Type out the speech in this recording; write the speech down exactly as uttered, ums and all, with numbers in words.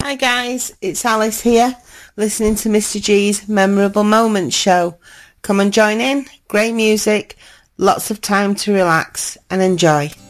Hi guys, it's Alice here, listening to Mister G's Memorable Moments show. Come and join in, great music, lots of time to relax and enjoy.